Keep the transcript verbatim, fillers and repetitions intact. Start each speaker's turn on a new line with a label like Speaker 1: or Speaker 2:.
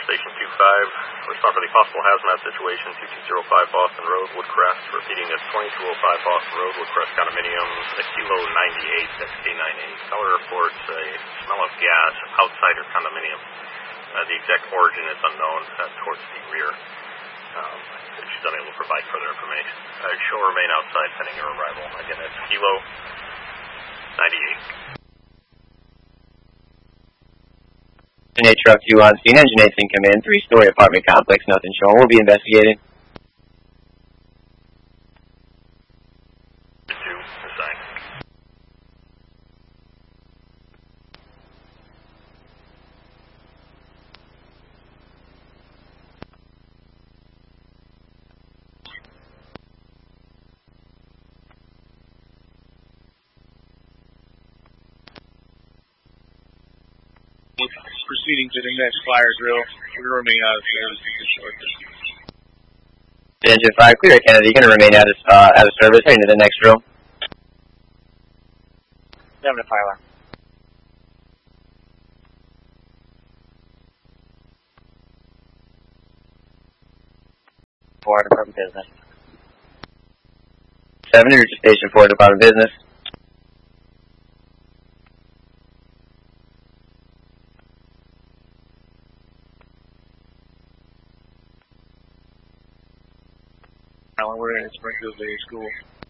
Speaker 1: Station two five. Respond for the possible hazmat situation, two two zero five Boston Road, Woodcrest. Repeating, it's twenty-two oh five Boston Road, Woodcrest Condominium, the Kilo ninety-eight, S K ninety-eight. Caller reports a smell of gas outside her condominium. Uh, the exact origin is unknown, uh, towards the rear. Um, she's unable to provide further information. Uh, she'll remain outside pending her arrival. Again, that's Kilo ninety-eight.
Speaker 2: Engine eight truck two on scene. Engine eight's in command. Three-story apartment complex. Nothing shown. We'll be investigating.
Speaker 1: Two, assigned.
Speaker 3: Proceeding to the next fire drill. We're going to remain out of service for short distance.
Speaker 2: Engine five, clear Kennedy. You're going to remain out of, uh, out of service. Heading to the next drill.
Speaker 4: Seven to fire alarm. Four, Department Business.
Speaker 2: Seven, you're to Station four, Department Business.
Speaker 3: We're in Springfield Day School.